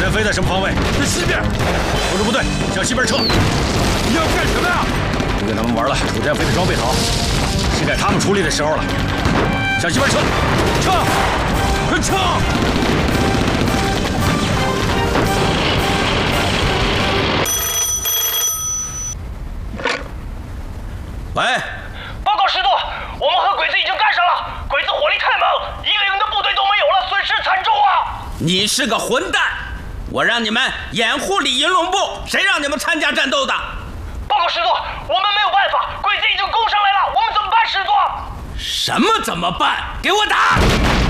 天飞在什么方位？ 在西边。 控制部队向西边撤。 你要干什么呀？ 不跟他们玩了，楚天飞的装备好，是该他们出力的时候了。向西边撤，撤，快撤！喂， 报告师座，我们和鬼子已经干上了，鬼子火力太猛，一个营的部队都没有了，损失惨重啊！ 你是个混蛋！我让你们掩护李银龙部，谁让你们参加战斗的？ 报告师座，我们没有办法，鬼子已经攻上来了，我们怎么办，师座？ 什么怎么办？给我打！